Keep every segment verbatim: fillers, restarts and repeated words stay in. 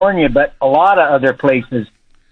California, but a lot of other places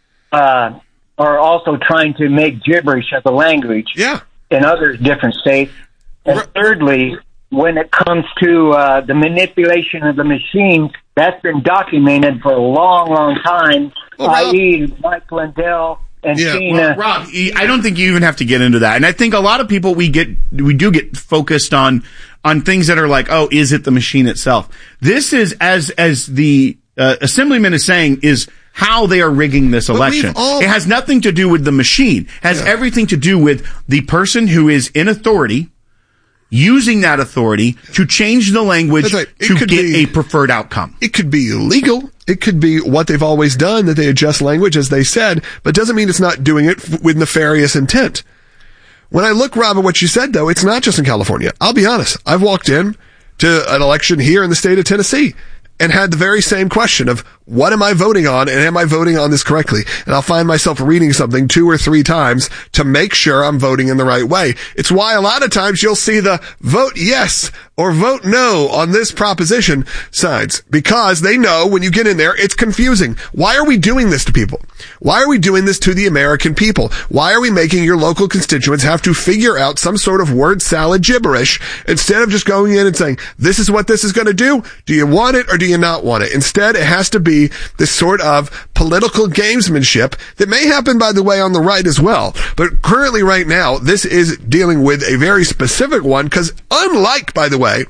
uh, are also trying to make gibberish as a language. Yeah. In other different states. And thirdly, when it comes to uh, the manipulation of the machines, that's been documented for a long, long time, well, that is. Mike Lindell and yeah, Tina. Well, Rob, I don't think you even have to get into that. And I think a lot of people, we get, we do get focused on, on things that are like, oh, is it the machine itself? This is, as, as the uh, Assemblyman is saying, is how they are rigging this election. All, it has nothing to do with the machine. It has yeah. everything to do with the person who is in authority using that authority to change the language right. to get be, a preferred outcome. It could be illegal. It could be what they've always done, that they adjust language as they said, but doesn't mean it's not doing it f- with nefarious intent. When I look, Rob, at what you said, though, it's not just in California. I'll be honest. I've walked in to an election here in the state of Tennessee and had the very same question of what am I voting on, and am I voting on this correctly? And I'll find myself reading something two or three times to make sure I'm voting in the right way. It's why a lot of times you'll see the vote yes or vote no on this proposition signs, because they know when you get in there, it's confusing. Why are we doing this to people? Why are we doing this to the American people? Why are we making your local constituents have to figure out some sort of word salad gibberish instead of just going in and saying, this is what this is going to do? Do you want it or do you not want it? Instead, it has to be this sort of political gamesmanship that may happen, by the way, on the right as well. But currently right now, this is dealing with a very specific one, because unlike, by the way,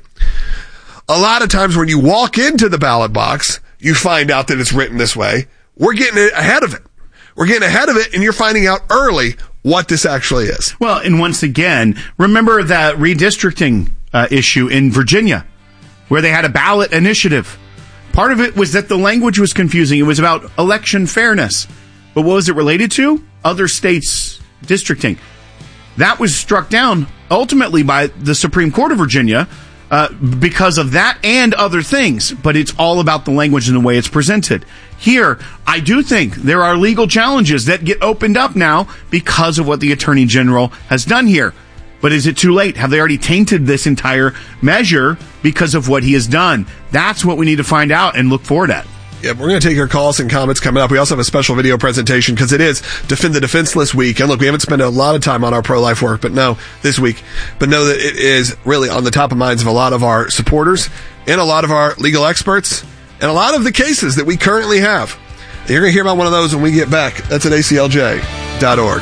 a lot of times when you walk into the ballot box, you find out that it's written this way. We're getting it ahead of it. We're getting ahead of it, and you're finding out early what this actually is. Well, and once again, remember that redistricting uh, issue in Virginia, where they had a ballot initiative. Part of it was that the language was confusing. It was about election fairness. But what was it related to? Other states' districting. That was struck down ultimately by the Supreme Court of Virginia uh, because of that and other things. But it's all about the language and the way it's presented. Here, I do think there are legal challenges that get opened up now because of what the Attorney General has done here. But is it too late? Have they already tainted this entire measure because of what he has done? That's what we need to find out and look forward at. Yeah, we're going to take your calls and comments coming up. We also have a special video presentation because it is Defend the Defenseless Week. And look, we haven't spent a lot of time on our pro-life work, but no, this week. But know that it is really on the top of minds of a lot of our supporters and a lot of our legal experts and a lot of the cases that we currently have. And you're going to hear about one of those when we get back. That's at A C L J dot org.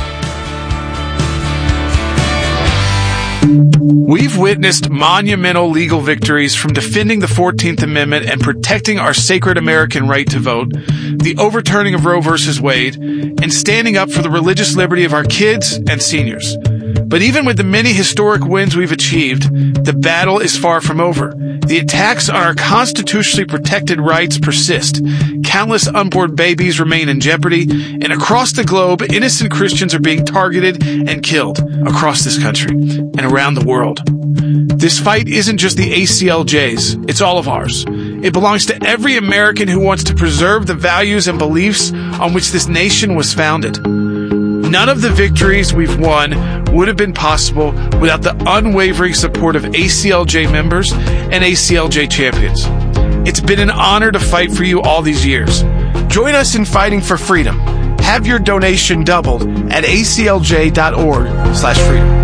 We've witnessed monumental legal victories from defending the fourteenth Amendment and protecting our sacred American right to vote, the overturning of Roe versus Wade, and standing up for the religious liberty of our kids and seniors. But even with the many historic wins we've achieved, the battle is far from over. The attacks on our constitutionally protected rights persist. Countless unborn babies remain in jeopardy, and across the globe, innocent Christians are being targeted and killed across this country and around the world. This fight isn't just the A C L J's, it's all of ours. It belongs to every American who wants to preserve the values and beliefs on which this nation was founded. None of the victories we've won would have been possible without the unwavering support of A C L J members and A C L J champions. It's been an honor to fight for you all these years. Join us in fighting for freedom. Have your donation doubled at A C L J dot org slash freedom.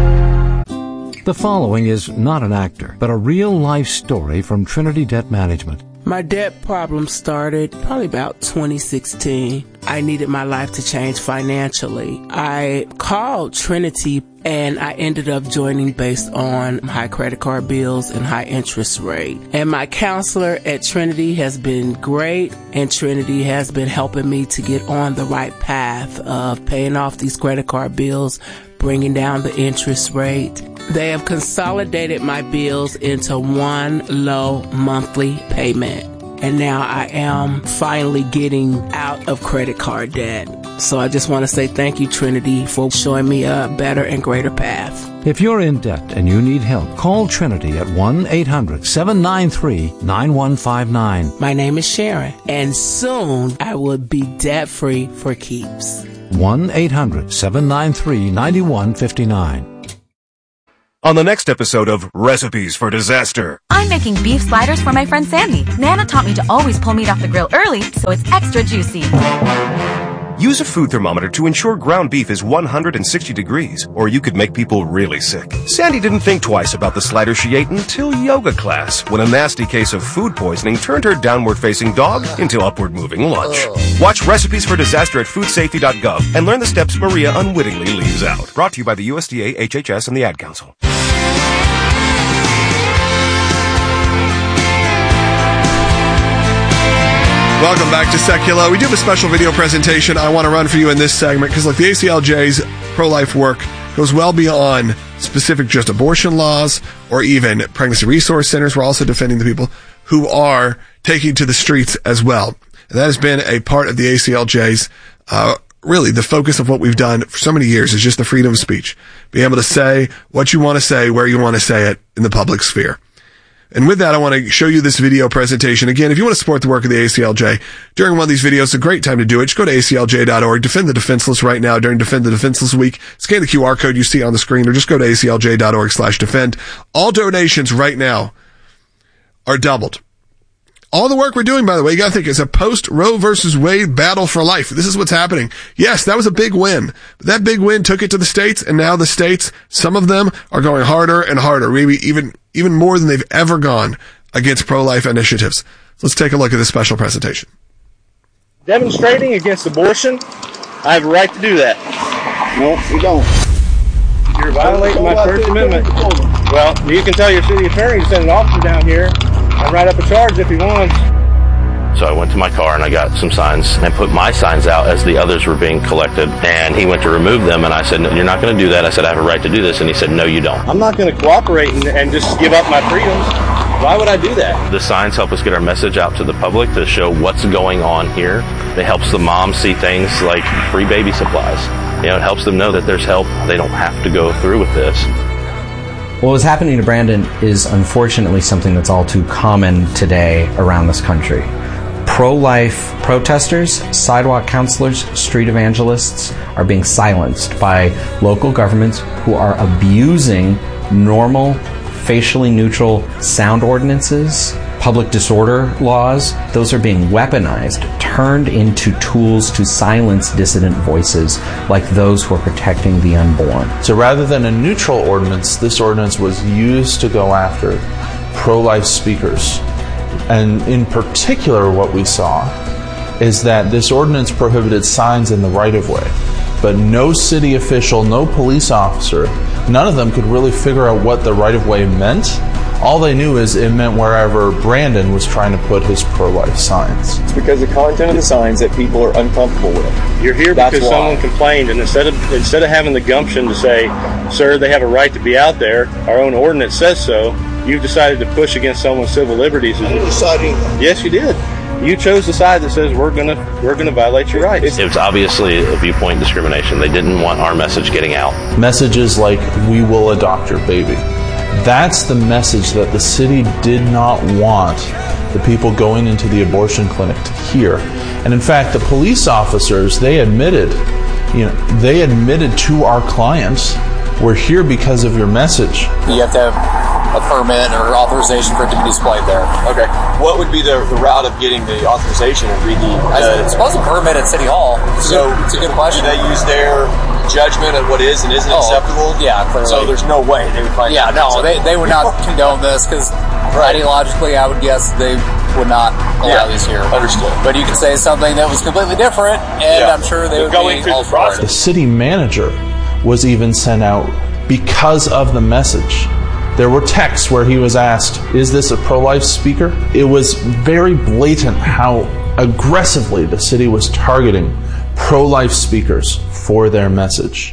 The following is not an actor, but a real-life story from Trinity Debt Management. My debt problem started probably about twenty sixteen. I needed my life to change financially. I called Trinity and I ended up joining based on high credit card bills and high interest rate. And my counselor at Trinity has been great, and Trinity has been helping me to get on the right path of paying off these credit card bills, bringing down the interest rate. They have consolidated my bills into one low monthly payment. And now I am finally getting out of credit card debt. So I just want to say thank you, Trinity, for showing me a better and greater path. If you're in debt and you need help, call Trinity at one eight hundred seven nine three nine one five nine. My name is Sharon, and soon I will be debt-free for keeps. one eight hundred seven nine three nine one five nine. On the next episode of Recipes for Disaster. I'm making beef sliders for my friend Sandy. Nana taught me to always pull meat off the grill early so it's extra juicy. Use a food thermometer to ensure ground beef is one hundred sixty degrees, or you could make people really sick. Sandy didn't think twice about the slider she ate until yoga class, when a nasty case of food poisoning turned her downward-facing dog into upward-moving lunch. Watch Recipes for Disaster at food safety dot gov and learn the steps Maria unwittingly leaves out. Brought to you by the U S D A, H H S, and the Ad Council. Welcome back to Secular. We do have a special video presentation I want to run for you in this segment because, look, the A C L J's pro-life work goes well beyond specific just abortion laws or even pregnancy resource centers. We're also defending the people who are taking to the streets as well. And that has been a part of the A C L J's, uh, really the focus of what we've done for so many years is just the freedom of speech. Being able to say what you want to say, where you want to say it in the public sphere. And with that, I want to show you this video presentation. Again, if you want to support the work of the A C L J during one of these videos, it's a great time to do it. Just go to A C L J dot org. Defend the Defenseless right now during Defend the Defenseless Week. Scan the Q R code you see on the screen or just go to A C L J dot org slash defend. All donations right now are doubled. All the work we're doing, by the way, you got to think, is a post-Roe versus Wade battle for life. This is what's happening. Yes, that was a big win. But that big win took it to the states, and now the states, some of them are going harder and harder, maybe even even more than they've ever gone against pro-life initiatives. So let's take a look at this special presentation. Demonstrating against abortion, I have a right to do that. No, you don't. You're violating my First Amendment. Well, you can tell your city attorney to send an officer down here and write up a charge if he wants. So I went to my car and I got some signs and put my signs out as the others were being collected. And he went to remove them and I said, no, you're not going to do that. I said, I have a right to do this. And he said, no, you don't. I'm not going to cooperate and, and just give up my freedoms. Why would I do that? The signs help us get our message out to the public to show what's going on here. It helps the moms see things like free baby supplies. You know, it helps them know that there's help. They don't have to go through with this. What was happening to Brandon is unfortunately something that's all too common today around this country. Pro-life protesters, sidewalk counselors, street evangelists are being silenced by local governments who are abusing normal, facially neutral sound ordinances, public disorder laws. Those are being weaponized, turned into tools to silence dissident voices like those who are protecting the unborn. So rather than a neutral ordinance, this ordinance was used to go after pro-life speakers. And in particular, what we saw is that this ordinance prohibited signs in the right-of-way. But no city official, no police officer, none of them could really figure out what the right-of-way meant. All they knew is it meant wherever Brandon was trying to put his pro-life signs. It's because the content of the signs that people are uncomfortable with. You're here That's because why. someone complained, and instead of instead of having the gumption to say, sir, they have a right to be out there, our own ordinance says so, you've decided to push against someone's civil liberties. I didn't decide anything. Yes, you did. You chose the side that says we're gonna we're gonna violate your rights. It was obviously a viewpoint discrimination. They didn't want our message getting out. Messages like, we will adopt your baby. That's the message that the city did not want the people going into the abortion clinic to hear. And in fact, the police officers, they admitted, you know, they admitted to our clients, we're here because of your message. You have to have a permit or authorization for it to be displayed there. Okay. What would be the, the route of getting the authorization and read the... Uh, I suppose a permit at City Hall. It's so a, it's a good question. Do they use their judgment of what is and isn't oh, acceptable? Yeah, clearly. So there's no way they would find Yeah, no, they, they would not condone this because right. ideologically I would guess they would not allow yeah, these here. Understood. But you could say something that was completely different and yeah. I'm sure they would going be through all the process. The city manager was even sent out because of the message. There were texts where he was asked, is this a pro-life speaker? It was very blatant how aggressively the city was targeting pro-life speakers for their message.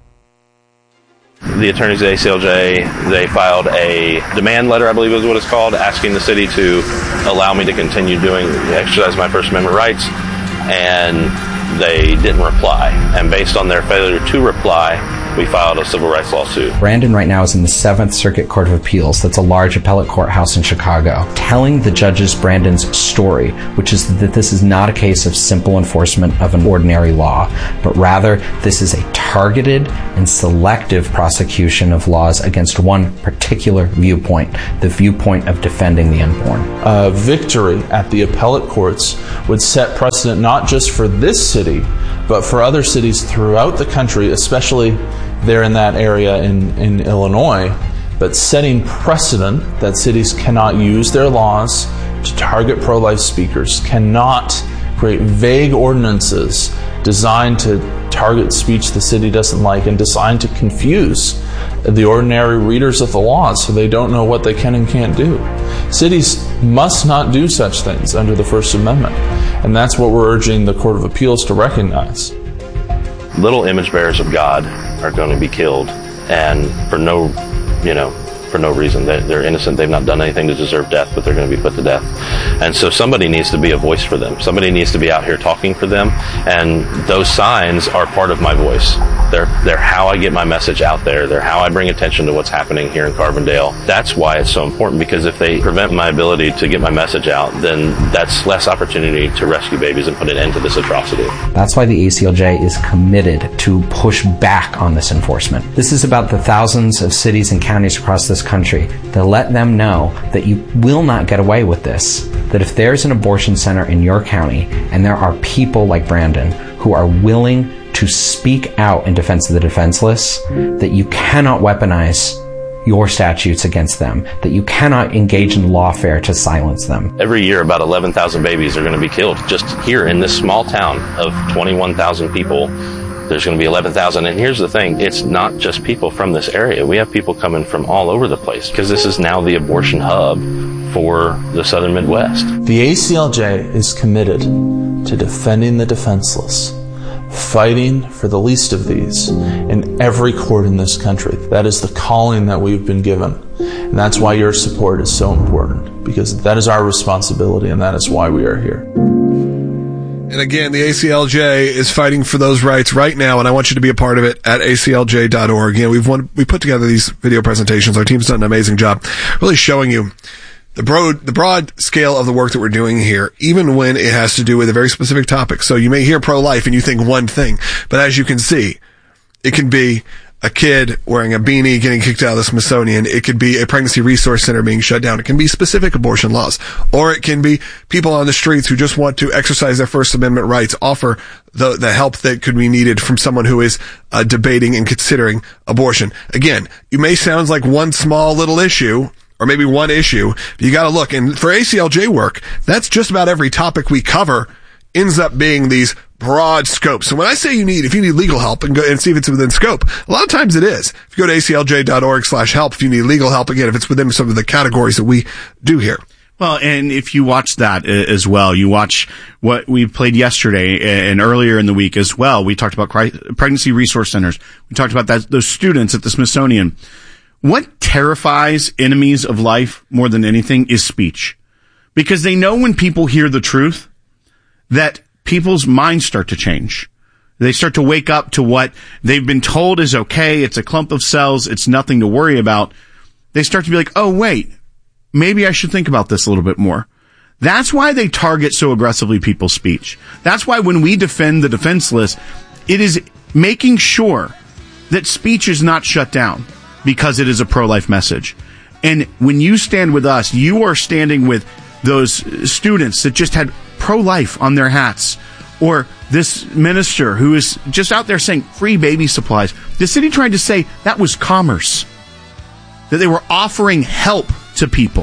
The attorneys at A C L J, they filed a demand letter, I believe is what it's called, asking the city to allow me to continue doing, exercise my First Amendment rights, and they didn't reply. And based on their failure to reply, we filed a civil rights lawsuit. Brandon right now is in the Seventh Circuit Court of Appeals. That's a large appellate courthouse in Chicago, telling the judges Brandon's story, which is that this is not a case of simple enforcement of an ordinary law, but rather this is a targeted and selective prosecution of laws against one particular viewpoint, the viewpoint of defending the unborn. A victory at the appellate courts would set precedent not just for this city, but for other cities throughout the country, especially there in that area in, in Illinois, but setting precedent that cities cannot use their laws to target pro-life speakers, cannot create vague ordinances designed to target speech the city doesn't like and designed to confuse the ordinary readers of the laws so they don't know what they can and can't do. Cities must not do such things under the First Amendment, and that's what we're urging the Court of Appeals to recognize. Little image bearers of God are going to be killed, and for no, you know, for no reason. They're, they're innocent. They've not done anything to deserve death, but they're going to be put to death. And so somebody needs to be a voice for them. Somebody needs to be out here talking for them. And those signs are part of my voice. They're, they're how I get my message out there. They're how I bring attention to what's happening here in Carbondale. That's why it's so important, because if they prevent my ability to get my message out, then that's less opportunity to rescue babies and put an end to this atrocity. That's why the A C L J is committed to push back on this enforcement. This is about the thousands of cities and counties across this country to let them know that you will not get away with this. That if there's an abortion center in your county and there are people like Brandon who are willing to speak out in defense of the defenseless, that you cannot weaponize your statutes against them, that you cannot engage in lawfare to silence them. Every year, about eleven thousand babies are going to be killed just here in this small town of twenty-one thousand people. There's going to be eleven thousand. And here's the thing, it's not just people from this area. We have people coming from all over the place because this is now the abortion hub for the Southern Midwest. The A C L J is committed to defending the defenseless, fighting for the least of these in every court in this country. That is the calling that we've been given. And that's why your support is so important, because that is our responsibility and that is why we are here. And again, the A C L J is fighting for those rights right now, and I want you to be a part of it at A C L J dot org. You know, we've won, we put together these video presentations. Our team's done an amazing job really showing you the broad, the broad scale of the work that we're doing here, even when it has to do with a very specific topic. So you may hear pro-life and you think one thing, but as you can see, it can be a kid wearing a beanie getting kicked out of the Smithsonian. It could be a pregnancy resource center being shut down. It can be specific abortion laws, or it can be people on the streets who just want to exercise their First Amendment rights, offer the, the help that could be needed from someone who is uh, debating and considering abortion. Again, you may sound like one small little issue, or maybe one issue, but you gotta look. And for A C L J work, that's just about every topic we cover ends up being these broad scopes. So when I say you need, if you need legal help, and go and see if it's within scope, a lot of times it is. If you go to A C L J dot org slash help, if you need legal help, again, if it's within some of the categories that we do here. Well, and if you watch that as well, you watch what we played yesterday and earlier in the week as well. We talked about pregnancy resource centers. We talked about that, those students at the Smithsonian. What terrifies enemies of life more than anything is speech. Because they know when people hear the truth that people's minds start to change. They start to wake up to what they've been told is okay. It's a clump of cells. It's nothing to worry about. They start to be like, oh, wait, maybe I should think about this a little bit more. That's why they target so aggressively people's speech. That's why when we defend the defenseless, it is making sure that speech is not shut down because it is a pro-life message. And when you stand with us, you are standing with those students that just had pro-life on their hats, or this minister who is just out there saying free baby supplies. The city tried to say that was commerce, that they were offering help to people.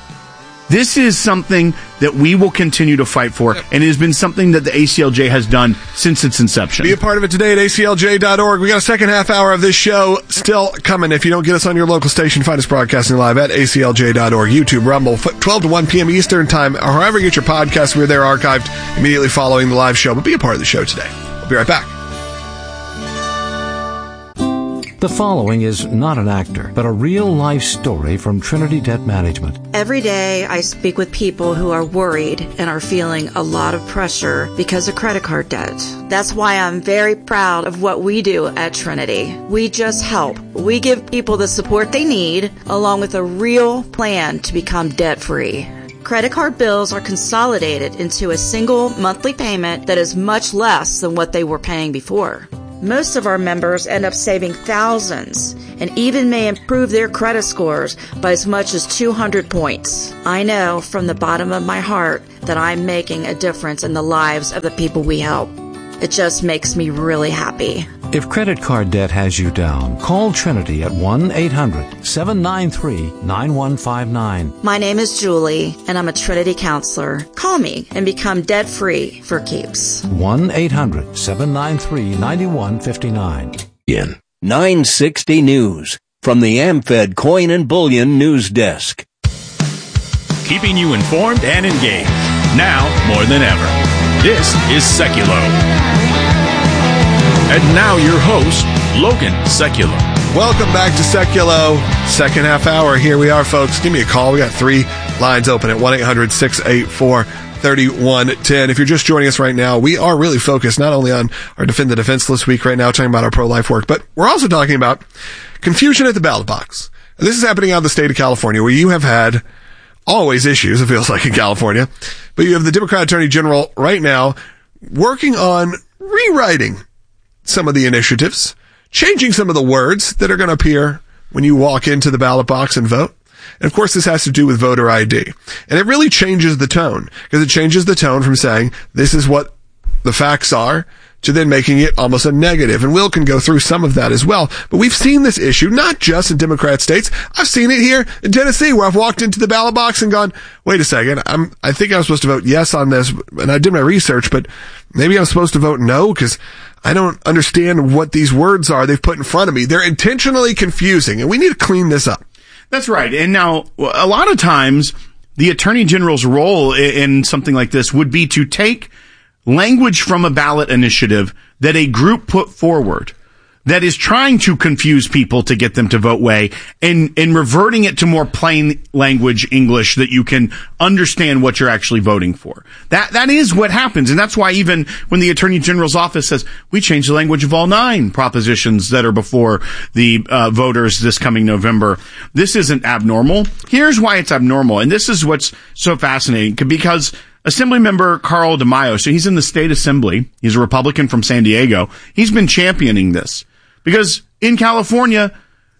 This is something that we will continue to fight for, and it has been something that the A C L J has done since its inception. Be a part of it today at A C L J dot org. We got a second half hour of this show still coming. If you don't get us on your local station, find us broadcasting live at A C L J dot org, YouTube, Rumble, twelve to one p.m. Eastern Time, or however you get your podcasts. We're there archived immediately following the live show. But be a part of the show today. We'll be right back. The following is not an actor, but a real-life story from Trinity Debt Management. Every day I speak with people who are worried and are feeling a lot of pressure because of credit card debt. That's why I'm very proud of what we do at Trinity. We just help. We give people the support they need, along with a real plan to become debt-free. Credit card bills are consolidated into a single monthly payment that is much less than what they were paying before. Most of our members end up saving thousands and even may improve their credit scores by as much as two hundred points. I know from the bottom of my heart that I'm making a difference in the lives of the people we help. It just makes me really happy. If credit card debt has you down, call Trinity at one eight hundred seven nine three nine one five nine. My name is Julie, and I'm a Trinity counselor. Call me and become debt-free for keeps. one eight hundred seven nine three nine one five nine. In nine sixty News, from the AmFed Coin and Bullion News Desk. Keeping you informed and engaged, now more than ever. This is Seculo. And now your host, Logan Sekulow. Welcome back to Sekulow, second half hour. Here we are, folks. Give me a call. We got three lines open at one eight hundred six eight four three one one zero. If you're just joining us right now, we are really focused not only on our Defend the Defenseless week right now, talking about our pro-life work, but we're also talking about confusion at the ballot box. And this is happening out of the state of California, where you have had always issues, it feels like, in California. But you have the Democrat Attorney General right now working on rewriting some of the initiatives, changing some of the words that are going to appear when you walk into the ballot box and vote. And of course, this has to do with voter I D. And it really changes the tone, because it changes the tone from saying this is what the facts are to then making it almost a negative. And Will can go through some of that as well. But we've seen this issue, not just in Democrat states. I've seen it here in Tennessee, where I've walked into the ballot box and gone, wait a second, I'm, I think I was supposed to vote yes on this. And I did my research, but maybe I'm supposed to vote no, because I don't understand what these words are they've put in front of me. They're intentionally confusing, and we need to clean this up. That's right. And now, a lot of times, the Attorney General's role in something like this would be to take language from a ballot initiative that a group put forward that is trying to confuse people to get them to vote way, and, and reverting it to more plain language English that you can understand what you're actually voting for. That, that is what happens. And that's why even when the Attorney General's office says, we changed the language of all nine propositions that are before the uh, voters this coming November, this isn't abnormal. Here's why it's abnormal. And this is what's so fascinating, because Assemblymember Carl DeMaio, so he's in the state assembly. He's a Republican from San Diego. He's been championing this. Because in California,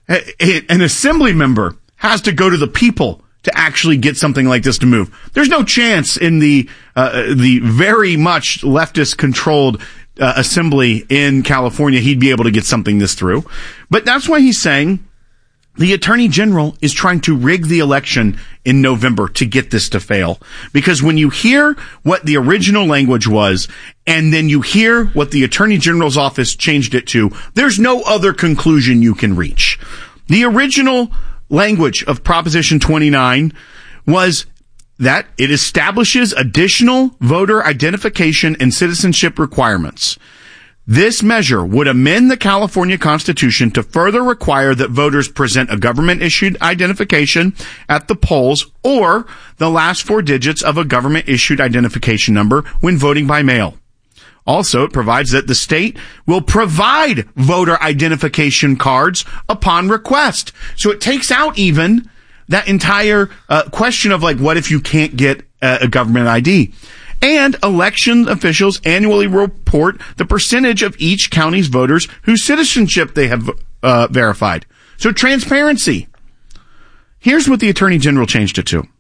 an assembly member has to go to the people to actually get something like this to move. There's no chance in the uh, the very much leftist-controlled uh, assembly in California he'd be able to get something this through. But that's why he's saying the Attorney General is trying to rig the election in November to get this to fail. Because when you hear what the original language was, and then you hear what the Attorney General's office changed it to, there's no other conclusion you can reach. The original language of Proposition twenty-nine was that it establishes additional voter identification and citizenship requirements. This measure would amend the California Constitution to further require that voters present a government-issued identification at the polls or the last four digits of a government-issued identification number when voting by mail. Also, it provides that the state will provide voter identification cards upon request. So it takes out even that entire uh, question of, like, what if you can't get uh, a government I D? And election officials annually report the percentage of each county's voters whose citizenship they have uh, verified. So transparency. Here's what the Attorney General changed it to.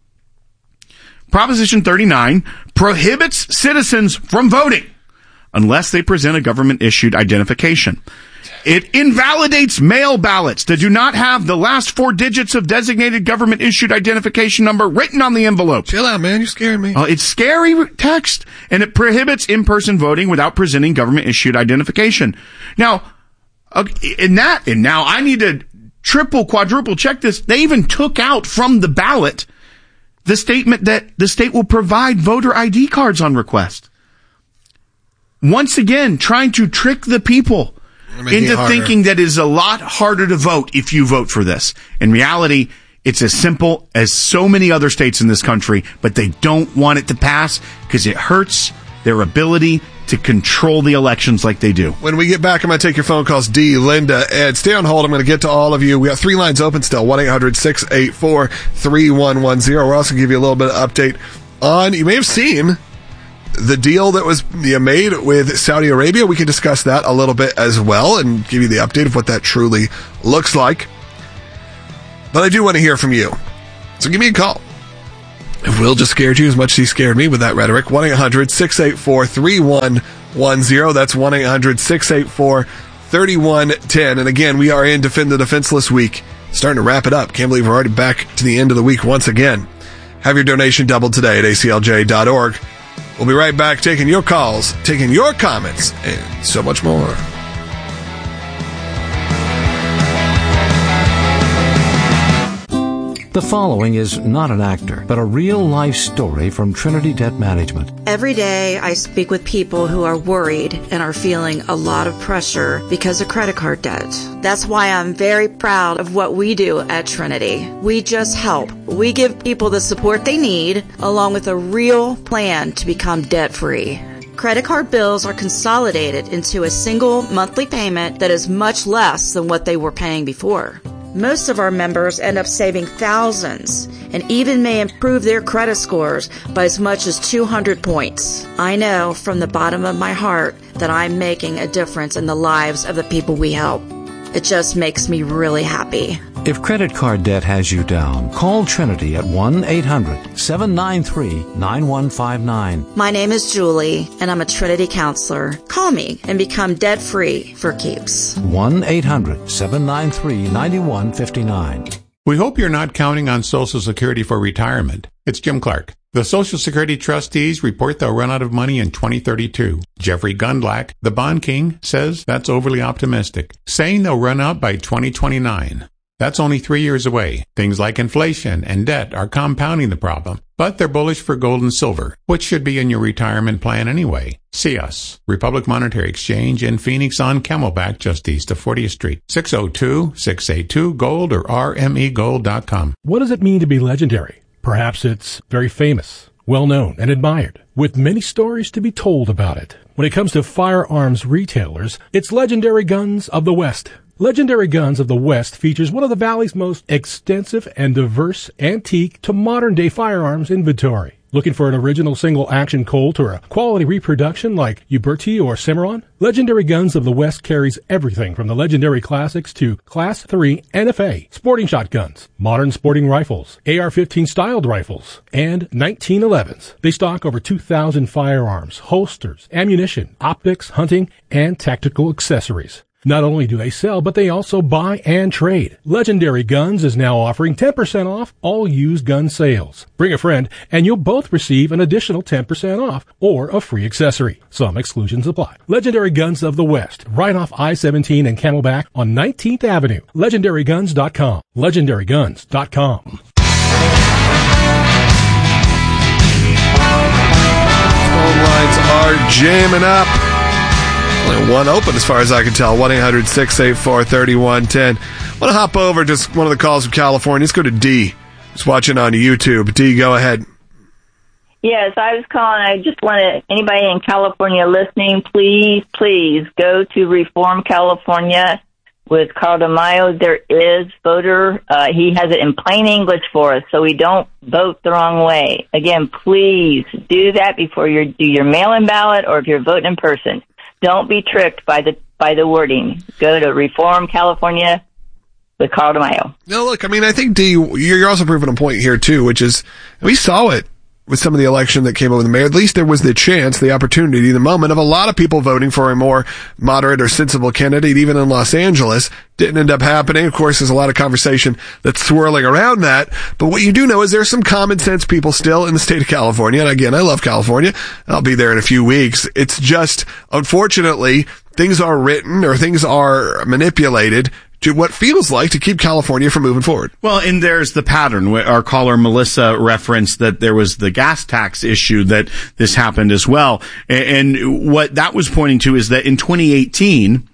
Proposition thirty-nine prohibits citizens from voting unless they present a government-issued identification. It invalidates mail ballots that do not have the last four digits of designated government-issued identification number written on the envelope. Chill out, man. You're scaring me. Uh, it's scary text. And it prohibits in-person voting without presenting government-issued identification. Now, uh, in that, and now I need to triple, quadruple check this. They even took out from the ballot the statement that the state will provide voter I D cards on request. Once again, trying to trick the people into thinking that it is a lot harder to vote if you vote for this. In reality, it's as simple as so many other states in this country, but they don't want it to pass because it hurts their ability to control the elections like they do. When we get back, I'm going to take your phone calls, Dee, Linda, Ed. Stay on hold. I'm going to get to all of you. We got three lines open still, one eight hundred six eight four three one one zero. We're also going to give you a little bit of update on, you may have seen the deal that was you know, made with Saudi Arabia. We can discuss that a little bit as well and give you the update of what that truly looks like. But I do want to hear from you. So give me a call. If Will just scared you as much as he scared me with that rhetoric, one eight hundred six eight four three one one zero. That's one eight hundred six eight four three one one zero. And again, we are in Defend the Defenseless Week. Starting to wrap it up. Can't believe we're already back to the end of the week once again. Have your donation doubled today at A C L J dot org. We'll be right back taking your calls, taking your comments, and so much more. The following is not an actor, but a real-life story from Trinity Debt Management. Every day I speak with people who are worried and are feeling a lot of pressure because of credit card debt. That's why I'm very proud of what we do at Trinity. We just help. We give people the support they need, along with a real plan to become debt-free. Credit card bills are consolidated into a single monthly payment that is much less than what they were paying before. Most of our members end up saving thousands and even may improve their credit scores by as much as two hundred points. I know from the bottom of my heart that I'm making a difference in the lives of the people we help. It just makes me really happy. If credit card debt has you down, call Trinity at one eight hundred seven nine three nine one five nine. My name is Julie, and I'm a Trinity counselor. Call me and become debt-free for keeps. one eight hundred seven nine three nine one five nine. We hope you're not counting on Social Security for retirement. It's Jim Clark. The Social Security trustees report they'll run out of money in twenty thirty-two. Jeffrey Gundlach, the bond king, says that's overly optimistic, saying they'll run out by twenty twenty-nine. That's only three years away. Things like inflation and debt are compounding the problem, but they're bullish for gold and silver, which should be in your retirement plan anyway. See us, Republic Monetary Exchange in Phoenix on Camelback, just east of fortieth Street. six oh two, six eight two, GOLD or R M E gold dot com. What does it mean to be legendary? Perhaps it's very famous, well-known, and admired, with many stories to be told about it. When it comes to firearms retailers, it's Legendary Guns of the West. Legendary Guns of the West features one of the Valley's most extensive and diverse antique to modern-day firearms inventory. Looking for an original single-action Colt or a quality reproduction like Uberti or Cimarron? Legendary Guns of the West carries everything from the legendary classics to Class three N F A, sporting shotguns, modern sporting rifles, A R fifteen styled rifles, and nineteen elevens. They stock over two thousand firearms, holsters, ammunition, optics, hunting, and tactical accessories. Not only do they sell, but they also buy and trade. Legendary Guns is now offering ten percent off all used gun sales. Bring a friend, and you'll both receive an additional ten percent off or a free accessory. Some exclusions apply. Legendary Guns of the West, right off I seventeen and Camelback on nineteenth Avenue. Legendary Guns dot com. Legendary Guns dot com. Phone lines are jamming up. Only one open as far as I can tell. one eight hundred six eight four three one one zero. I want to hop over just one of the calls from California. Let's go to D, who's watching on YouTube. D, go ahead. Yes, I was calling. I just wanted anybody in California listening, please, please go to Reform California with Carl DeMaio. There is voter. Uh, he has it in plain English for us, so we don't vote the wrong way. Again, please do that before you do your mail-in ballot or if you're voting in person. Don't be tricked by the by the wording. Go to Reform California with Carl DeMaio. No, look, I mean, I think, D, you're also proving a point here, too, which is we saw it with some of the election that came over the mayor. At least there was the chance, the opportunity, the moment of a lot of people voting for a more moderate or sensible candidate, even in Los Angeles. Didn't end up happening. Of course, there's a lot of conversation that's swirling around that. But what you do know is there's some common sense people still in the state of California. And again, I love California. I'll be there in a few weeks. It's just, unfortunately, things are written or things are manipulated to what feels like to keep California from moving forward. Well, and there's the pattern. Our caller Melissa referenced that there was the gas tax issue that this happened as well. And what that was pointing to is that in twenty eighteen,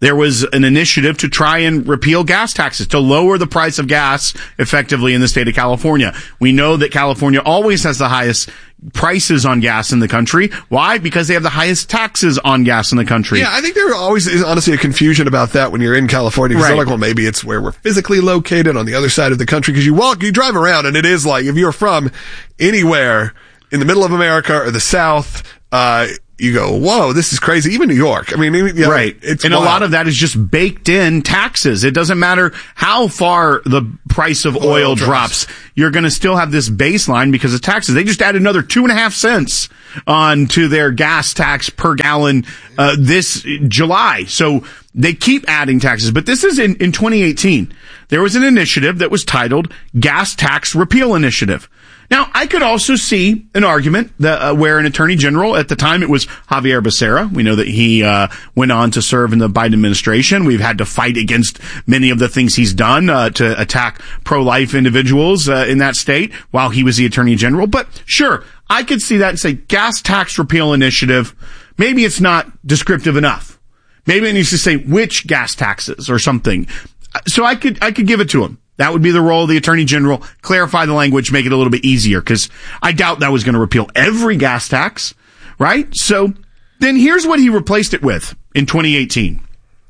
there was an initiative to try and repeal gas taxes, to lower the price of gas effectively in the state of California. We know that California always has the highest prices on gas in the country. Why? Because they have the highest taxes on gas in the country. Yeah, I think there always is honestly a confusion about that when you're in California. Because Right. they're like, well, maybe it's where we're physically located on the other side of the country. Because you walk, you drive around, and it is like, if you're from anywhere in the middle of America or the South, uh, you go, whoa, this is crazy. Even New York. I mean, you know, right. It's and wild. a lot of that is just baked in taxes. It doesn't matter how far the price of oil, Oil drops. drops. You're going to still have this baseline because of taxes. They just added another two and a half cents on to their gas tax per gallon, uh, this July. So they keep adding taxes. But this is in, in twenty eighteen. There was an initiative that was titled Gas Tax Repeal Initiative. Now, I could also see an argument that, uh, where an attorney general, at the time it was Javier Becerra. We know that he uh, went on to serve in the Biden administration. We've had to fight against many of the things he's done uh, to attack pro-life individuals uh, in that state while he was the attorney general. But sure, I could see that and say gas tax repeal initiative. Maybe it's not descriptive enough. Maybe it needs to say which gas taxes or something. So I could I could give it to him. That would be the role of the Attorney General, clarify the language, make it a little bit easier, because I doubt that was going to repeal every gas tax, right? So then here's what he replaced it with in twenty eighteen.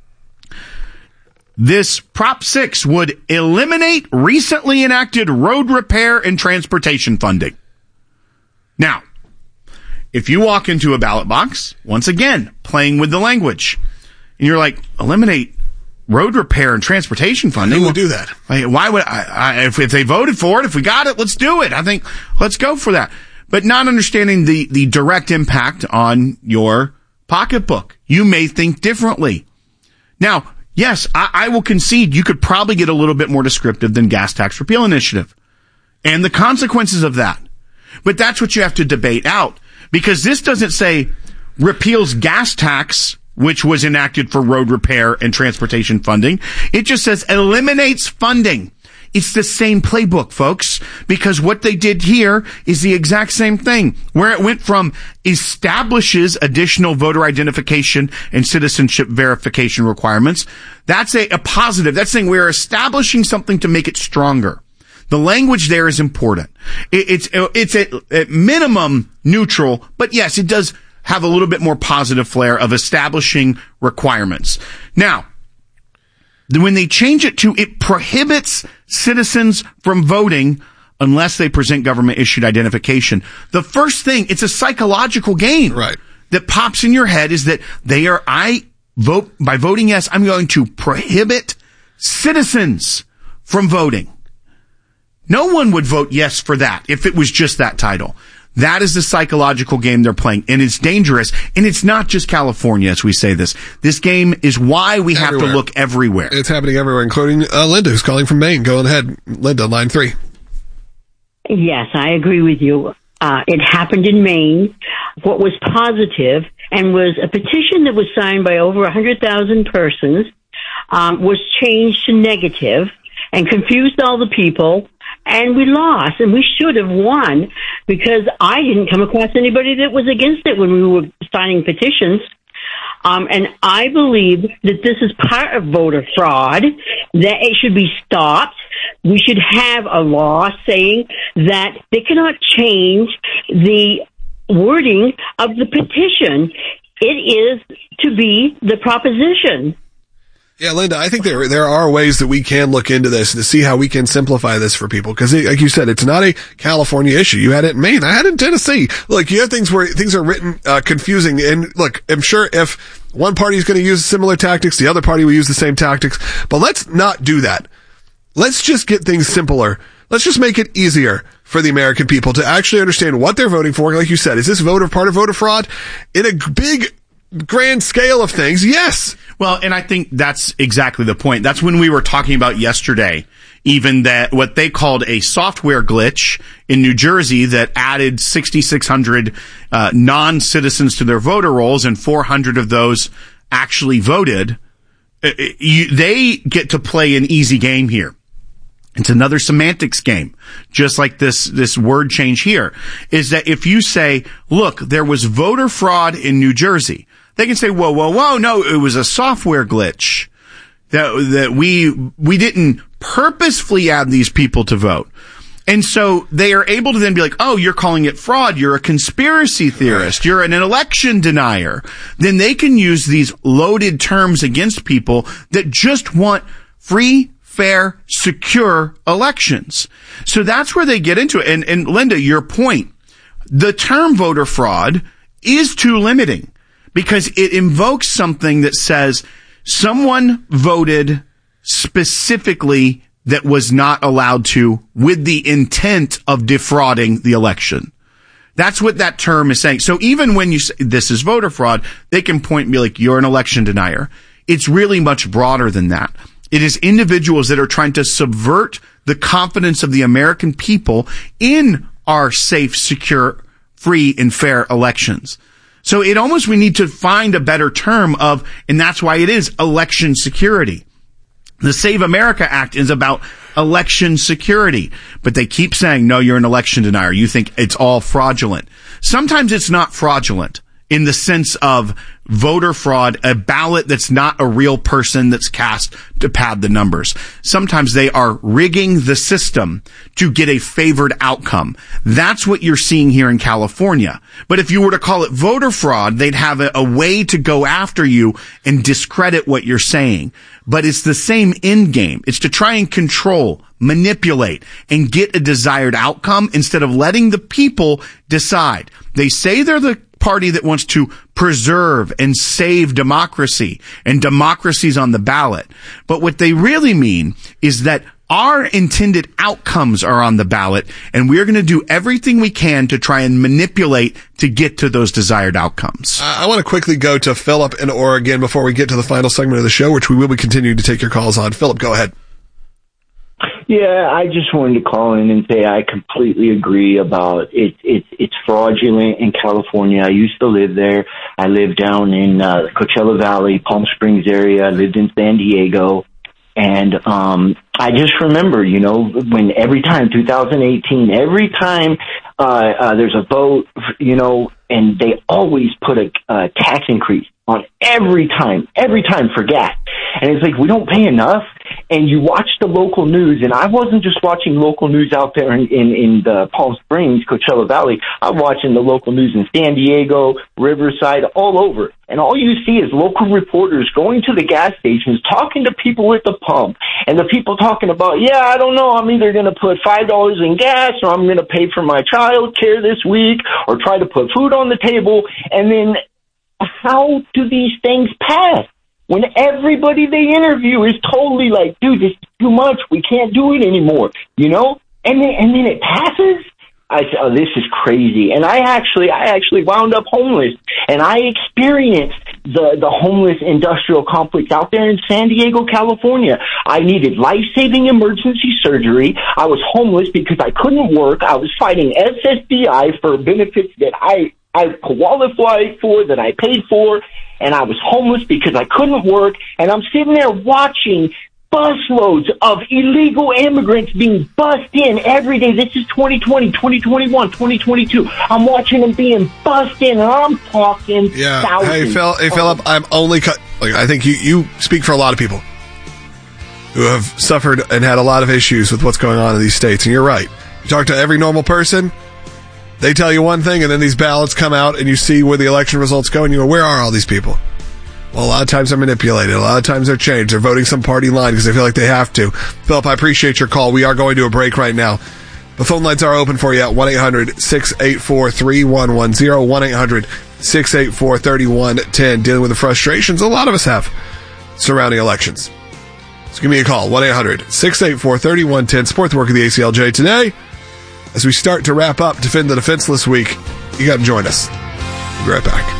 This Prop six would eliminate recently enacted road repair and transportation funding. Now, if you walk into a ballot box, once again, playing with the language, and you're like, eliminate road repair and transportation funding. Who would do that? Why would I, I if, if they voted for it, if we got it, let's do it. I think let's go for that. But not understanding the, the direct impact on your pocketbook. You may think differently. Now, yes, I, I will concede you could probably get a little bit more descriptive than gas tax repeal initiative and the consequences of that. But that's what you have to debate out, because this doesn't say repeals gas tax, which was enacted for road repair and transportation funding. It just says eliminates funding. It's the same playbook, folks, because what they did here is the exact same thing, where it went from establishes additional voter identification and citizenship verification requirements. That's a, a positive. That's saying we're establishing something to make it stronger. The language there is important. It, it's it's at, at minimum neutral, but yes, it does have a little bit more positive flair of establishing requirements. Now, when they change it to it prohibits citizens from voting unless they present government issued identification, the first thing, it's a psychological game right. that pops in your head is that they are, I vote, by voting yes, I'm going to prohibit citizens from voting. No one would vote yes for that if it was just that title. That is the psychological game they're playing, and it's dangerous. And it's not just California, as we say this. This game is why we everywhere. have to look everywhere. It's happening everywhere, including uh, Linda, who's calling from Maine. Go ahead, Linda, line three. Yes, I agree with you. Uh, it happened in Maine. What was positive and was a petition that was signed by over one hundred thousand persons um, was changed to negative and confused all the people. And we lost, and we should have won, because I didn't come across anybody that was against it when we were signing petitions. Um, and I believe that this is part of voter fraud, that it should be stopped. We should have a law saying that they cannot change the wording of the petition. It is to be the proposition. Yeah, Linda, I think there there are ways that we can look into this to see how we can simplify this for people. Because, like you said, it's not a California issue. You had it in Maine. I had it in Tennessee. Look, you have things where things are written uh, confusing. And look, I'm sure if one party is going to use similar tactics, the other party will use the same tactics. But let's not do that. Let's just get things simpler. Let's just make it easier for the American people to actually understand what they're voting for. Like you said, is this voter part of voter fraud? In a big grand scale of things, yes. Well, and I think that's exactly the point. That's when we were talking about yesterday, even that what they called a software glitch in New Jersey that added sixty-six hundred uh, non-citizens to their voter rolls, and four hundred of those actually voted. You, they get to play an easy game here. It's another semantics game, just like this, this word change here, is that if you say, look, there was voter fraud in New Jersey, They can say, whoa, whoa, whoa, no, it was a software glitch. That, that we, we didn't purposefully add these people to vote. And so they are able to then be like, oh, you're calling it fraud. You're a conspiracy theorist. You're an election denier. Then they can use these loaded terms against people that just want free, fair, secure elections. So that's where they get into it. And, and Linda, your point, the term voter fraud is too limiting because it invokes something that says someone voted specifically that was not allowed to with the intent of defrauding the election. That's what that term is saying. So even when you say this is voter fraud, they can point and be like, you're an election denier. It's really much broader than that. It is individuals that are trying to subvert the confidence of the American people in our safe, secure, free, and fair elections. So it almost, we need to find a better term of, and that's why it is election security. The Save America Act is about election security, but they keep saying, no, you're an election denier. You think it's all fraudulent. Sometimes it's not fraudulent in the sense of voter fraud, a ballot that's not a real person that's cast to pad the numbers. Sometimes they are rigging the system to get a favored outcome. That's what you're seeing here in California. But if you were to call it voter fraud, they'd have a, a way to go after you and discredit what you're saying. But it's the same end game. It's to try and control, manipulate, and get a desired outcome instead of letting the people decide. They say they're the party that wants to preserve and save democracy, and democracy's on the ballot. But what they really mean is that our intended outcomes are on the ballot, and we're going to do everything we can to try and manipulate to get to those desired outcomes. Uh, I want to quickly go to Philip in Oregon before we get to the final segment of the show, which we will be continuing to take your calls on. Philip, go ahead. Yeah, I just wanted to call in and say I completely agree about it. It's it's fraudulent in California. I used to live there. I lived down in uh, Coachella Valley, Palm Springs area. I lived in San Diego. And um I just remember, you know, when every time, two thousand eighteen, every time uh, uh there's a vote, you know, and they always put a uh, tax increase on every time, every time for gas. And it's like, we don't pay enough. And you watch the local news, and I wasn't just watching local news out there in, in, in the Palm Springs, Coachella Valley. I'm watching the local news in San Diego, Riverside, all over. And all you see is local reporters going to the gas stations, talking to people at the pump, and the people talking about, yeah, I don't know, I'm either going to put five dollars in gas, or I'm going to pay for my child care this week, or try to put food on the table. And then how do these things pass? When everybody they interview is totally like, dude, this is too much. We can't do it anymore, you know? And then, and then it passes. I said, oh, this is crazy. And I actually, I actually wound up homeless, and I experienced the, the homeless industrial complex out there in San Diego, California. I needed life-saving emergency surgery. I was homeless because I couldn't work. I was fighting S S D I for benefits that I, I qualified for, that I paid for. And I was homeless because I couldn't work, and I'm sitting there watching busloads of illegal immigrants being bussed in every day. This is twenty twenty, twenty twenty-one, twenty twenty-two. I'm watching them being bussed in, and I'm talking yeah. thousands. Hey, Phil, hey, Philip, I'm only cut. Like, I think you, you speak for a lot of people who have suffered and had a lot of issues with what's going on in these states, and you're right. You talk to every normal person, they tell you one thing, and then these ballots come out, and you see where the election results go, and you go, where are all these people? Well, a lot of times they're manipulated. A lot of times they're changed. They're voting some party line because they feel like they have to. Philip, I appreciate your call. We are going to a break right now. The phone lines are open for you at one eight hundred six eight four three one one zero, one eight hundred six eight four three one one zero, dealing with the frustrations a lot of us have surrounding elections. So give me a call, one eight hundred six eight four three one one zero. Support the work of the A C L J today. As we start to wrap up Defend the Defenseless Week, you got to join us. We'll be right back.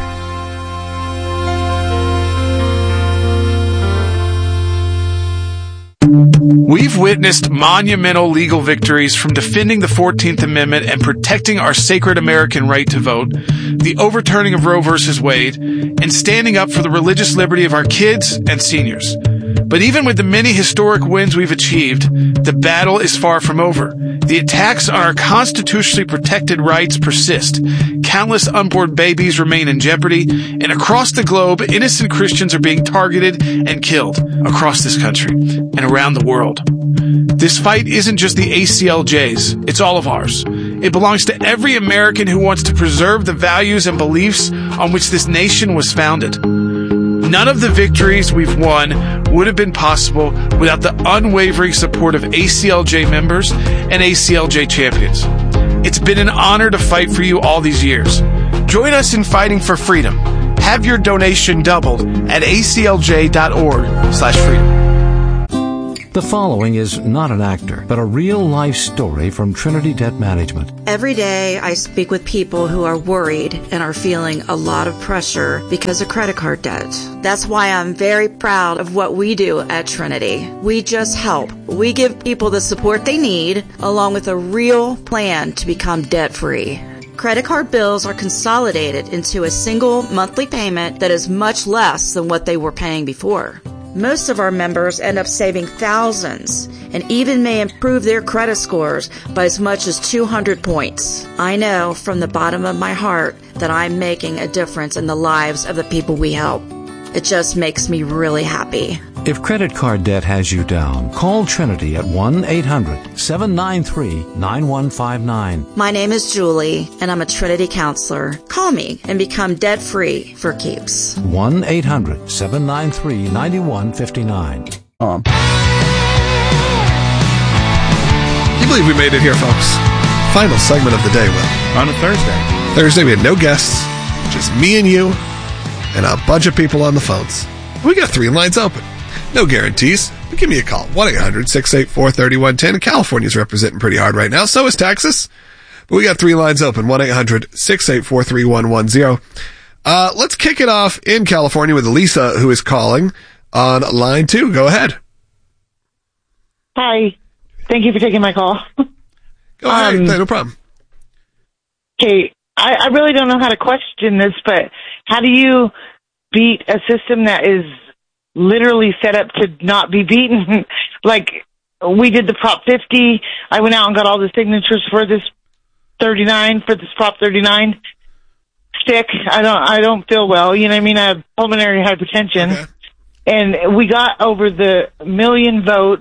We've witnessed monumental legal victories from defending the fourteenth Amendment and protecting our sacred American right to vote, the overturning of Roe versus Wade, and standing up for the religious liberty of our kids and seniors. But even with the many historic wins we've achieved, the battle is far from over. The attacks on our constitutionally protected rights persist. Countless unborn babies remain in jeopardy, and across the globe, innocent Christians are being targeted and killed across this country and around the world. This fight isn't just the A C L J's, it's all of ours. It belongs to every American who wants to preserve the values and beliefs on which this nation was founded. None of the victories we've won would have been possible without the unwavering support of A C L J members and A C L J champions. It's been an honor to fight for you all these years. Join us in fighting for freedom. Have your donation doubled at A C L J dot org slash freedom. The following is not an actor, but a real-life story from Trinity Debt Management. Every day I speak with people who are worried and are feeling a lot of pressure because of credit card debt. That's why I'm very proud of what we do at Trinity. We just help. We give people the support they need, along with a real plan to become debt-free. Credit card bills are consolidated into a single monthly payment that is much less than what they were paying before. Most of our members end up saving thousands and even may improve their credit scores by as much as two hundred points. I know from the bottom of my heart that I'm making a difference in the lives of the people we help. It just makes me really happy. If credit card debt has you down, call Trinity at one eight hundred seven nine three nine one five nine. My name is Julie, and I'm a Trinity counselor. Call me and become debt-free for keeps. one eight hundred seven nine three nine one five nine. Um. Can you believe we made it here, folks? Final segment of the day, Will. On a Thursday. Thursday, we had no guests, just me and you, and a bunch of people on the phones. We got three lines open. No guarantees, but give me a call. one eight hundred six eight four three one one zero. California's representing pretty hard right now. So is Texas. But we got three lines open. one eight hundred six eight four three one one zero. Uh, let's kick it off in California with Lisa, who is calling on line two. Go ahead. Hi. Thank you for taking my call. Go ahead. Um, no problem. Okay. I, I really don't know how to question this, but how do you beat a system that is literally set up to not be beaten? Like, we did the Prop fifty. I went out and got all the signatures for this thirty-nine, for this Prop thirty-nine stick. I don't, I don't feel well. You know what I mean? I have pulmonary hypertension. Okay. And we got over the million votes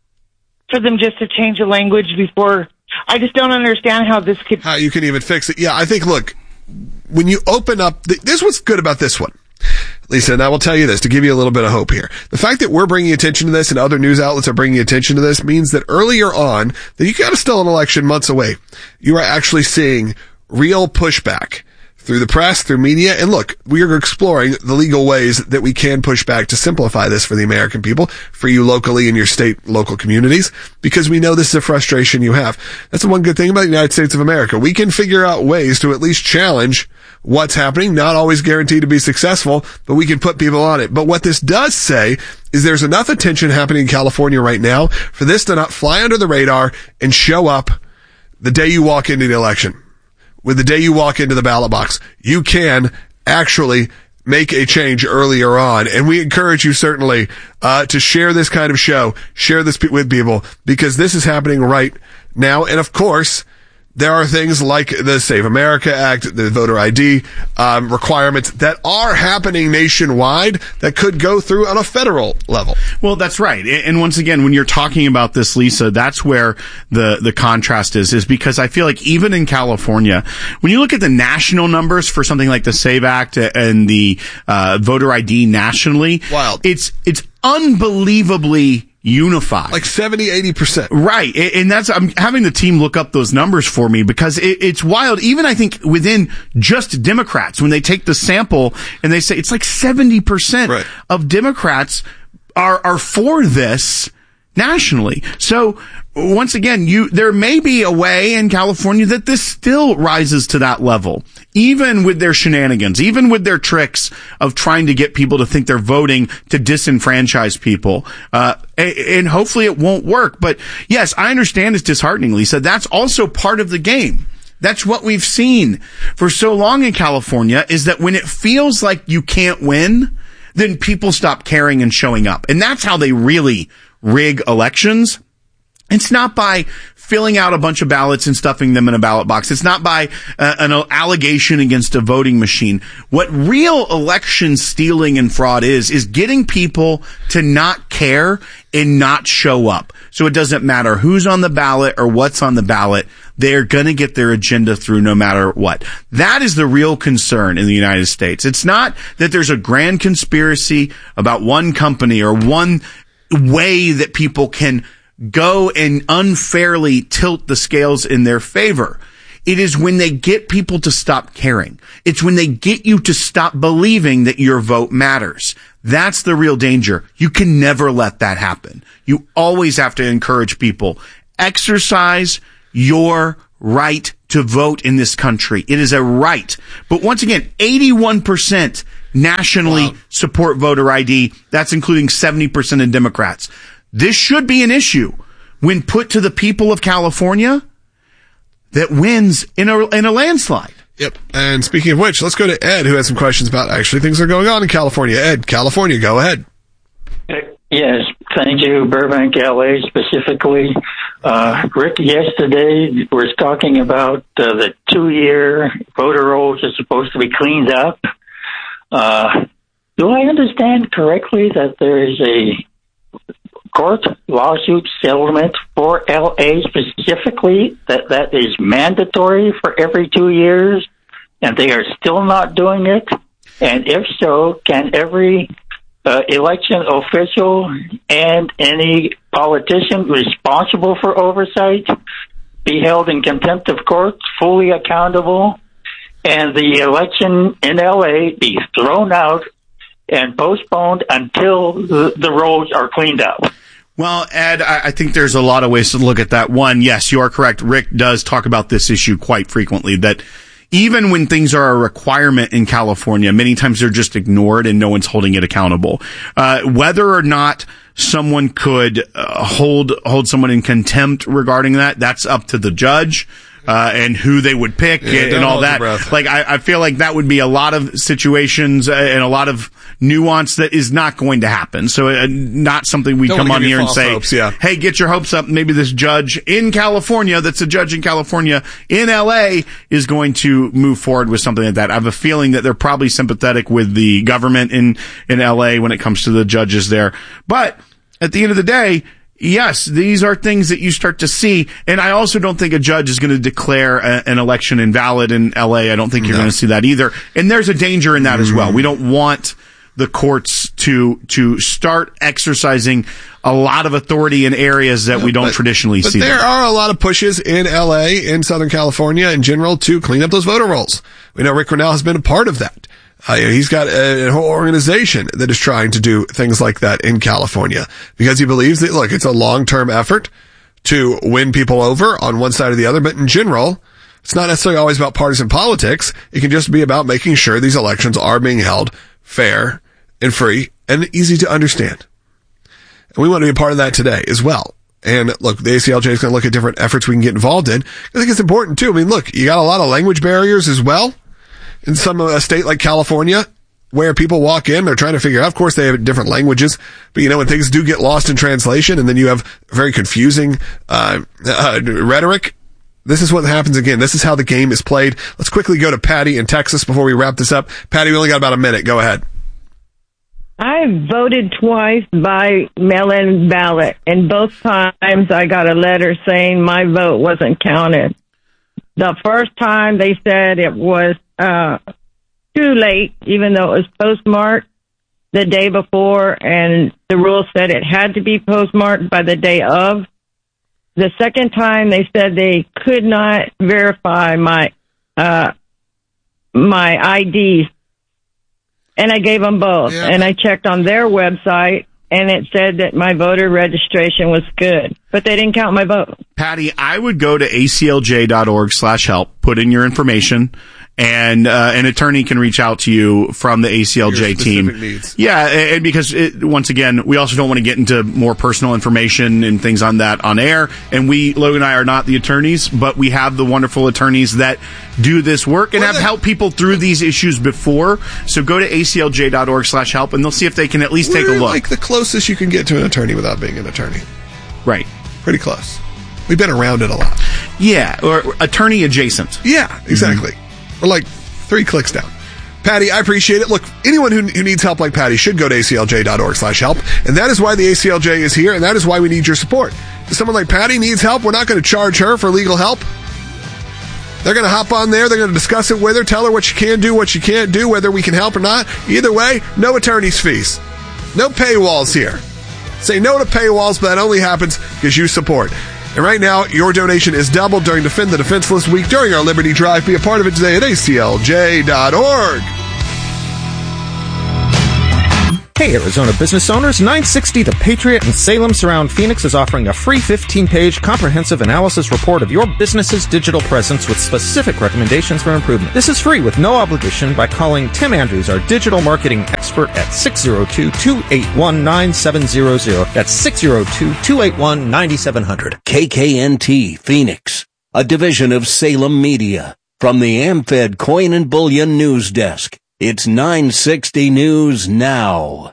for them just to change the language before. I just don't understand how this could... How you can even fix it. Yeah, I think, look, when you open up... The, this is what's good about this one, Lisa, and I will tell you this to give you a little bit of hope here. The fact that we're bringing attention to this and other news outlets are bringing attention to this means that earlier on, that you got still an election months away, you are actually seeing real pushback through the press, through media. And look, we are exploring the legal ways that we can push back to simplify this for the American people, for you locally in your state, local communities, because we know this is a frustration you have. That's the one good thing about the United States of America. We can figure out ways to at least challenge what's happening, not always guaranteed to be successful, but we can put people on it. But what this does say is there's enough attention happening in California right now for this to not fly under the radar and show up the day you walk into the election. With the day you walk into the ballot box, you can actually make a change earlier on. And we encourage you certainly uh to share this kind of show, share this with people, because this is happening right now. And of course, there are things like the Save America Act, the voter I D um, requirements that are happening nationwide that could go through on a federal level. Well, that's right. And once again, when you're talking about this, Lisa, that's where the, the contrast is, is because I feel like even in California, when you look at the national numbers for something like the Save Act and the uh, voter I D nationally, Wild. it's it's unbelievably unified. Like seventy, eighty percent. Right. And that's, I'm having the team look up those numbers for me because it, it's wild. Even I think within just Democrats, when they take the sample and they say it's like seventy percent right. of Democrats are, are for this nationally. So once again, you, there may be a way in California that this still rises to that level, even with their shenanigans, even with their tricks of trying to get people to think they're voting to disenfranchise people. Uh, and hopefully it won't work. But yes, I understand it's disheartening, Lisa. That's also part of the game. That's what we've seen for so long in California, is that when it feels like you can't win, then people stop caring and showing up. And that's how they really rig elections. It's not by filling out a bunch of ballots and stuffing them in a ballot box. It's not by uh, an allegation against a voting machine. What real election stealing and fraud is, is getting people to not care and not show up. So it doesn't matter who's on the ballot or what's on the ballot. They're going to get their agenda through no matter what. That is the real concern in the United States. It's not that there's a grand conspiracy about one company or one way that people can go and unfairly tilt the scales in their favor. It is when they get people to stop caring. It's when they get you to stop believing that your vote matters. That's the real danger. You can never let that happen. You always have to encourage people. Exercise your right to vote in this country. It is a right. But once again, eighty-one percent nationally wow. support voter I D. That's including seventy percent of Democrats. This should be an issue when put to the people of California that wins in a, in a landslide. Yep. And speaking of which, let's go to Ed, who has some questions about actually things that are going on in California. Ed, California, go ahead. Yes, thank you. Burbank, L A specifically. Uh, Rick yesterday was talking about uh, the two-year voter rolls are supposed to be cleaned up. Uh, do I understand correctly that there is a court lawsuit settlement for L A specifically that that is mandatory for every two years, and they are still not doing it? And if so, can every uh, election official and any politician responsible for oversight be held in contempt of court, fully accountable, and the election in L A be thrown out and postponed until the, the roads are cleaned up? Well, Ed, I think there's a lot of ways to look at that. One, yes, you are correct. Rick does talk about this issue quite frequently, that even when things are a requirement in California, many times they're just ignored and no one's holding it accountable. Uh, whether or not someone could uh, hold hold someone in contempt regarding that, that's up to the judge. Uh, and who they would pick yeah, and, and all that. Like, I, I feel like that would be a lot of situations uh, and a lot of nuance that is not going to happen. So, uh, not something we Don't come on here and say, hopes, yeah. hey, get your hopes up. Maybe this judge in California, that's a judge in California, in L A, is going to move forward with something like that. I have a feeling that they're probably sympathetic with the government in, in L A when it comes to the judges there. But at the end of the day, yes, these are things that you start to see, and I also don't think a judge is going to declare a, an election invalid in L A. I don't think you're no. going to see that either. And there's a danger in that mm. as well. We don't want the courts to to start exercising a lot of authority in areas that yeah, we don't but, traditionally but see. But there them. are a lot of pushes in L A, in Southern California in general, to clean up those voter rolls. We know Rick Grenell has been a part of that. Uh, he's got a, a whole organization that is trying to do things like that in California because he believes that, look, it's a long-term effort to win people over on one side or the other. But in general, it's not necessarily always about partisan politics. It can just be about making sure these elections are being held fair and free and easy to understand. And we want to be a part of that today as well. And look, the A C L J is going to look at different efforts we can get involved in. I think it's important too. I mean, look, you got a lot of language barriers as well. In some a state like California, where people walk in, they're trying to figure out, of course, they have different languages, but you know, when things do get lost in translation and then you have very confusing, uh, uh, rhetoric, this is what happens again. This is how the game is played. Let's quickly go to Patty in Texas before we wrap this up. Patty, we only got about a minute. Go ahead. I voted twice by mail-in ballot, and both times I got a letter saying my vote wasn't counted. The first time they said it was uh too late, even though it was postmarked the day before, and the rule said it had to be postmarked by the day of. The second time they said they could not verify my uh my I Ds, and I gave them both. Yeah. And I checked on their website, and it said that my voter registration was good. but they didn't count my vote. Patty, I would go to A C L J dot org slash help, put in your information, and uh, an attorney can reach out to you from the A C L J Your team. specific needs. Yeah, and because, it, once again, we also don't want to get into more personal information and things on that on air. And we, Logan and I, are not the attorneys, but we have the wonderful attorneys that do this work and have helped people through these issues before. So go to A C L J dot org slash help, and they'll see if they can at least take a We're look. like the closest you can get to an attorney without being an attorney. Right. Pretty close. We've been around it a lot. Yeah, or attorney adjacent. Yeah, exactly. Mm-hmm. We're like three clicks down. Patty, I appreciate it. Look, anyone who, who needs help like Patty should go to A C L J dot org slash help. And that is why the A C L J is here, and that is why we need your support. If someone like Patty needs help, we're not going to charge her for legal help. They're going to hop on there. They're going to discuss it with her, tell her what she can do, what she can't do, whether we can help or not. Either way, no attorney's fees. No paywalls here. Say no to paywalls, but that only happens because you support. And right now, your donation is doubled during Defend the Defenseless Week during our Liberty Drive. Be a part of it today at A C L J dot org. Hey, Arizona business owners, nine sixty The Patriot in Salem Surround Phoenix is offering a free fifteen-page comprehensive analysis report of your business's digital presence with specific recommendations for improvement. This is free with no obligation by calling Tim Andrews, our digital marketing expert, at six oh two, two eight one, nine seven zero zero. That's six oh two, two eight one, nine seven zero zero. K K N T Phoenix, a division of Salem Media. From the AmFed Coin and Bullion News Desk, it's nine sixty News Now.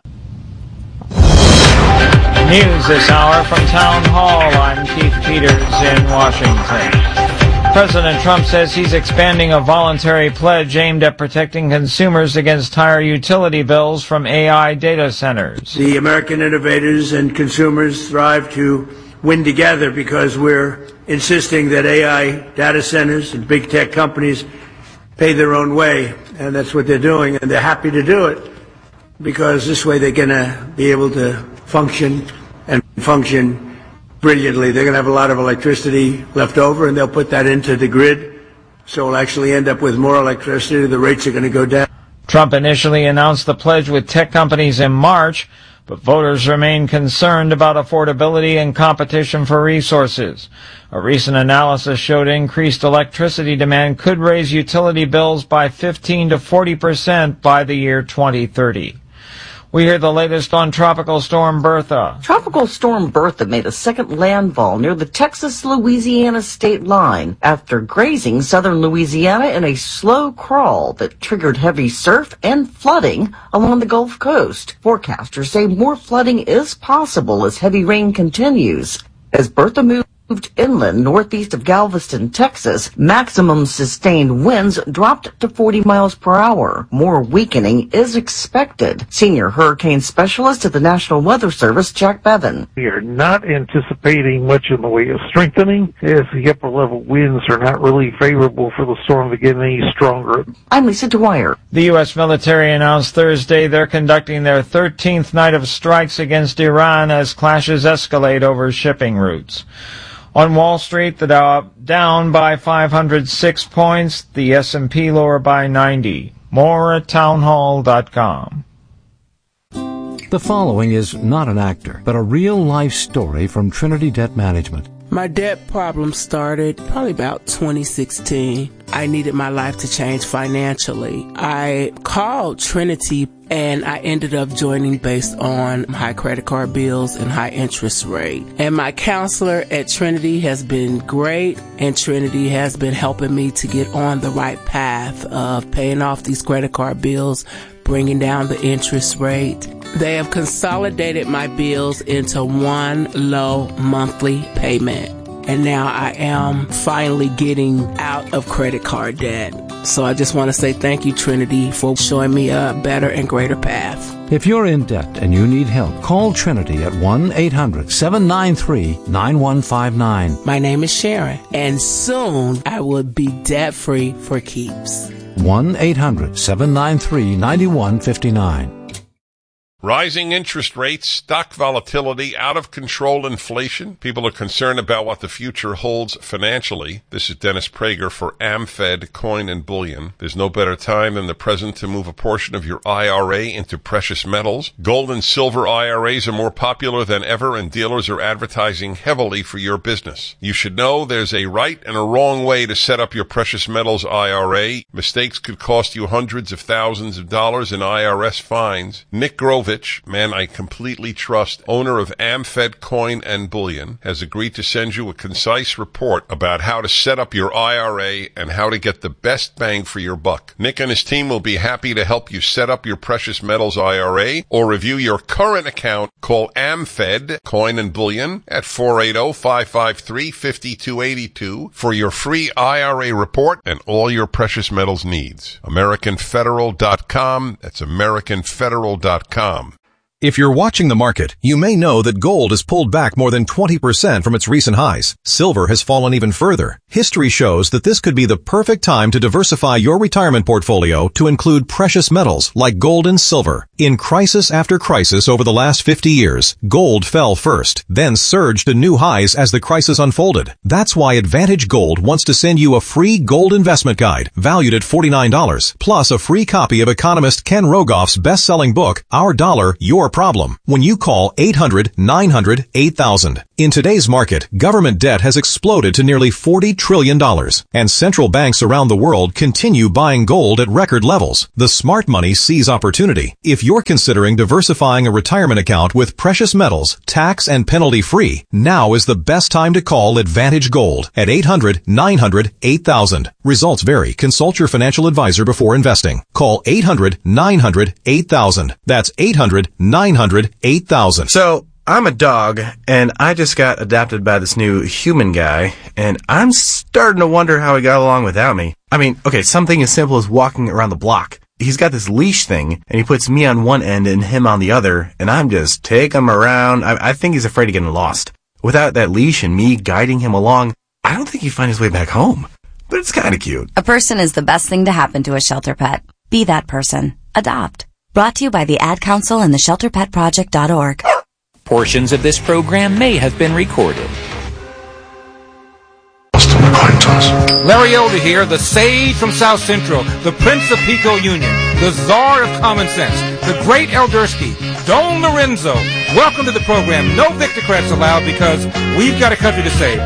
News this hour from Town Hall. I'm Keith Peters in Washington. President Trump says he's expanding a voluntary pledge aimed at protecting consumers against higher utility bills from A I data centers. The American innovators and consumers thrive to win together because we're insisting that A I data centers and big tech companies pay their own way, and that's what they're doing, and they're happy to do it because this way they're going to be able to function and function brilliantly. They're going to have a lot of electricity left over, and they'll put that into the grid, so we'll actually end up with more electricity. The rates are going to go down. Trump initially announced the pledge with tech companies in March, but voters remain concerned about affordability and competition for resources. A recent analysis showed increased electricity demand could raise utility bills by fifteen to forty percent by the year twenty thirty. We hear the latest on Tropical Storm Bertha. Tropical Storm Bertha made a second landfall near the Texas-Louisiana state line after grazing southern Louisiana in a slow crawl that triggered heavy surf and flooding along the Gulf Coast. Forecasters say more flooding is possible as heavy rain continues. As Bertha moved inland northeast of Galveston, Texas, maximum sustained winds dropped to forty miles per hour. More weakening is expected. Senior hurricane specialist at the National Weather Service, Jack Bevan. We are not anticipating much in the way of strengthening, as the upper level winds are not really favorable for the storm to get any stronger. I'm Lisa Dwyer. The U S military announced Thursday they're conducting their thirteenth night of strikes against Iran as clashes escalate over shipping routes. On Wall Street, the Dow down by five hundred six points, the S and P lower by ninety. More at townhall dot com. The following is not an actor, but a real-life story from Trinity Debt Management. My debt problem started probably about twenty sixteen. I needed my life to change financially. I called Trinity and I ended up joining based on high credit card bills and high interest rate. And my counselor at Trinity has been great, and Trinity has been helping me to get on the right path of paying off these credit card bills, bringing down the interest rate. They have consolidated my bills into one low monthly payment. And now I am finally getting out of credit card debt. So I just want to say thank you, Trinity, for showing me a better and greater path. If you're in debt and you need help, call Trinity at one eight hundred, seven nine three, nine one five nine. My name is Sharon, and soon I will be debt-free for keeps. one eight hundred, seven nine three, nine one five nine. Rising interest rates, stock volatility, out of control inflation. People are concerned about what the future holds financially. This is Dennis Prager for AmFed Coin and Bullion. There's no better time than the present to move a portion of your I R A into precious metals. Gold and silver I R As are more popular than ever, and dealers are advertising heavily for your business. You should know there's a right and a wrong way to set up your precious metals I R A. Mistakes could cost you hundreds of thousands of dollars in I R S fines. Nick Grovich, man I completely trust, owner of AmFed Coin and Bullion, has agreed to send you a concise report about how to set up your I R A and how to get the best bang for your buck. Nick and his team will be happy to help you set up your precious metals I R A or review your current account. Call AmFed Coin and Bullion at four eight zero, five five three, five two eight two for your free I R A report and all your precious metals needs. American Federal dot com. That's American Federal dot com. If you're watching the market, you may know that gold has pulled back more than twenty percent from its recent highs. Silver has fallen even further. History shows that this could be the perfect time to diversify your retirement portfolio to include precious metals like gold and silver. In crisis after crisis over the last fifty years, gold fell first, then surged to new highs as the crisis unfolded. That's why Advantage Gold wants to send you a free gold investment guide valued at forty-nine dollars, plus a free copy of economist Ken Rogoff's best-selling book, Our Dollar, Your Problem, when you call eight hundred, nine hundred, eight thousand. In today's market, government debt has exploded to nearly forty trillion dollars, and central banks around the world continue buying gold at record levels. The smart money sees opportunity. If you're considering diversifying a retirement account with precious metals, tax and penalty free, now is the best time to call Advantage Gold at eight hundred, nine hundred, eight thousand. Results vary. Consult your financial advisor before investing. Call eight hundred, nine hundred, eight thousand. That's eight hundred, nine hundred, eight thousand. So, I'm a dog, and I just got adopted by this new human guy, and I'm starting to wonder how he got along without me. I mean, okay, something as simple as walking around the block. He's got this leash thing, and he puts me on one end and him on the other, and I'm just taking him around. I, I think he's afraid of getting lost. Without that leash and me guiding him along, I don't think he'd find his way back home. But it's kind of cute. A person is the best thing to happen to a shelter pet. Be that person. Adopt. Brought to you by the Ad Council and the shelter pet project dot org. Portions of this program may have been recorded. Larry Elder here, the sage from South Central, the Prince of Pico Union, the Czar of Common Sense, the Great Eldersky, Don Lorenzo. Welcome to the program. No Victocrats allowed because we've got a country to save.